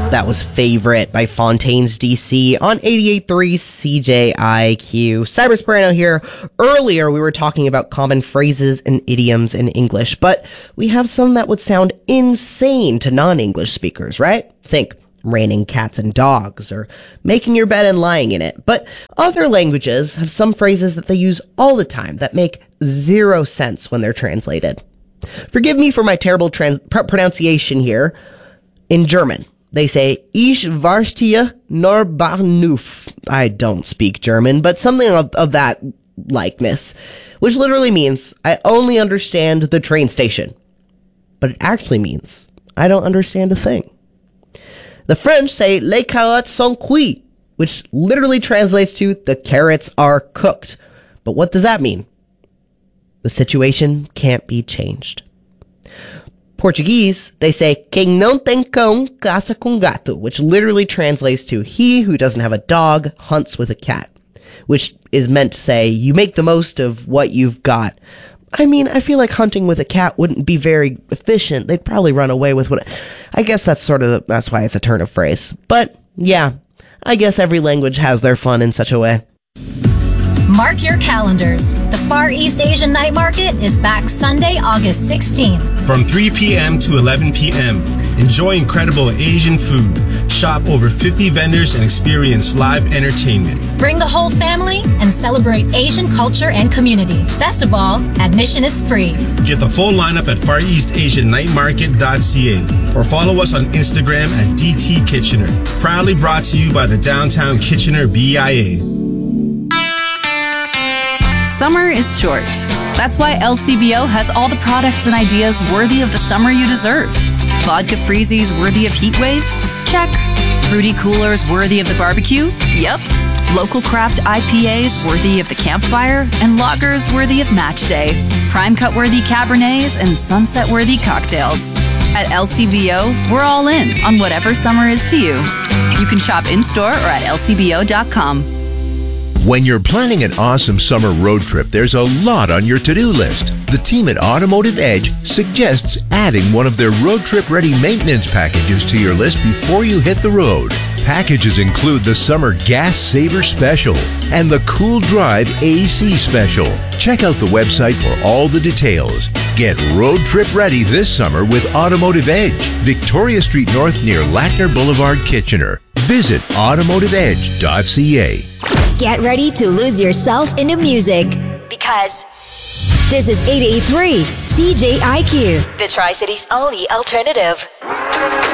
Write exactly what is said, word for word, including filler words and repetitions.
That was Favorite by Fontaines D C on eighty-eight point three C J I Q. Cyber Soprano here. Earlier, we were talking about common phrases and idioms in English, but we have some that would sound insane to non-English speakers, right? Think raining cats and dogs, or making your bed and lying in it. But other languages have some phrases that they use all the time that make zero sense when they're translated. Forgive me for my terrible trans- pr- pronunciation here. In German, they say, Ich verstehe nur Bahnhof. I don't speak German, but something of, of that likeness, which literally means I only understand the train station. But it actually means I don't understand a thing. The French say, Les carottes sont cuites, which literally translates to the carrots are cooked. But what does that mean? The situation can't be changed. Portuguese, they say, quem não tem cão, caça com gato, which literally translates to he who doesn't have a dog hunts with a cat, which is meant to say you make the most of what you've got. I mean, I feel like hunting with a cat wouldn't be very efficient. They'd probably run away with what... I guess that's sort of, the, that's why it's a turn of phrase. But, yeah, I guess every language has their fun in such a way. Mark your calendars. The Far East Asian Night Market is back Sunday, August sixteenth. From three p.m. to eleven p.m. Enjoy incredible Asian food. Shop over fifty vendors and experience live entertainment. Bring the whole family and celebrate Asian culture and community. Best of all, admission is free. Get the full lineup at far east asian night market dot c a or follow us on Instagram at D T Kitchener. Proudly brought to you by the Downtown Kitchener B I A. Summer is short. That's why L C B O has all the products and ideas worthy of the summer you deserve. Vodka freezies worthy of heat waves? Check. Fruity coolers worthy of the barbecue? Yep. Local craft I P As worthy of the campfire? And lagers worthy of match day. Prime cut worthy Cabernets and sunset worthy cocktails. At L C B O, we're all in on whatever summer is to you. You can shop in-store or at L C B O dot com. When you're planning an awesome summer road trip, there's a lot on your to-do list. The team at Automotive Edge suggests adding one of their road trip ready maintenance packages to your list before you hit the road. Packages include the Summer Gas Saver Special and the Cool Drive A C Special. Check out the website for all the details. Get road trip ready this summer with Automotive Edge, Victoria Street North near Latner Boulevard, Kitchener. Visit automotive edge dot c a. Get ready to lose yourself into music, because this is eighty-eight point three C J I Q, the Tri-Cities' only alternative.